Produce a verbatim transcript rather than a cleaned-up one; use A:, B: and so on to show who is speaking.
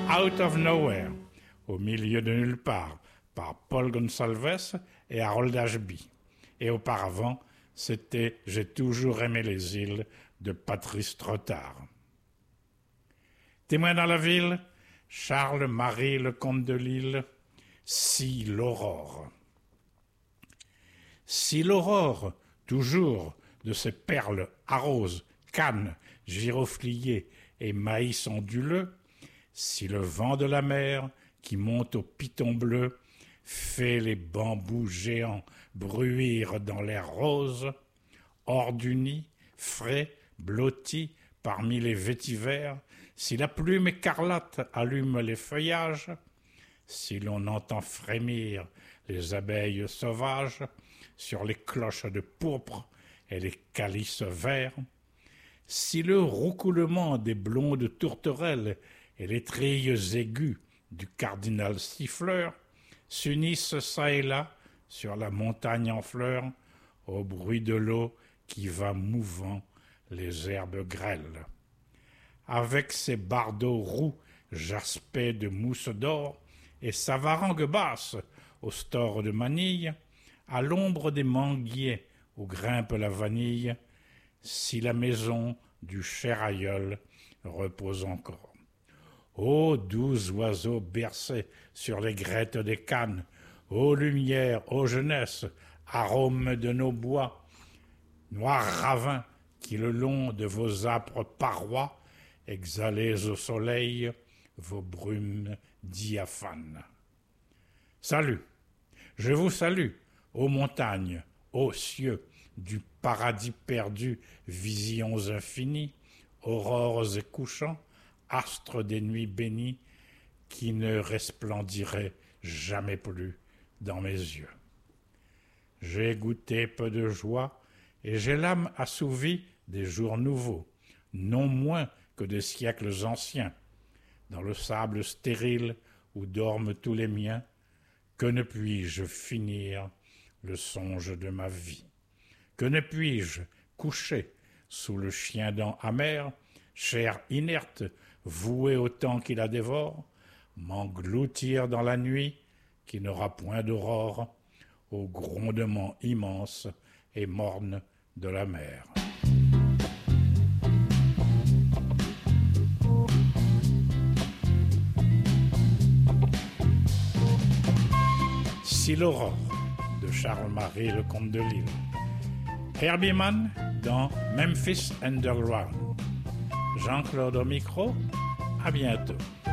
A: Out of Nowhere, au milieu de nulle part, par Paul Gonsalves et Harold Ashby. Et auparavant, c'était J'ai toujours aimé les îles de Patrice Trottard. Témoin dans la ville, Charles-Marie le comte de Lille, Si l'aurore. Si l'aurore, toujours, de ses perles arrose, cannes, girofliers et maïs onduleux, si le vent de la mer, qui monte au piton bleu, fait les bambous géants bruire dans l'air rose, hors du nid, frais, blotti, parmi les vétivers, si la plume écarlate allume les feuillages, si l'on entend frémir les abeilles sauvages sur les cloches de pourpre et les calices verts, si le roucoulement des blondes tourterelles et les trilles aiguës du cardinal siffleur s'unissent çà et là sur la montagne en fleurs au bruit de l'eau qui va mouvant les herbes grêles. Avec ses bardeaux roux jaspés de mousse d'or et sa varangue basse au store de manille, à l'ombre des manguiers où grimpe la vanille, si la maison du cher aïeul repose encore. Ô doux oiseaux bercés sur les grettes des cannes, ô lumière, ô jeunesse, arôme de nos bois, noirs ravins qui le long de vos âpres parois exhalez au soleil vos brumes diaphanes. Salut, je vous salue, ô montagnes, ô cieux, du paradis perdu, visions infinies, aurores et couchants, astres des nuits bénies, qui ne resplendiraient jamais plus dans mes yeux. J'ai goûté peu de joie, et j'ai l'âme assouvie des jours nouveaux, non moins que des siècles anciens, dans le sable stérile où dorment tous les miens, que ne puis-je finir le songe de ma vie? Que ne puis-je coucher sous le chien-dent amer, chair inerte, vouée au temps qui la dévore, m'engloutir dans la nuit qui n'aura point d'aurore, au grondement immense et morne de la mer. Si l'aurore de Charles-Marie le comte de Lille. Herbie Mann dans Memphis Underground. Jean-Claude au micro, à bientôt.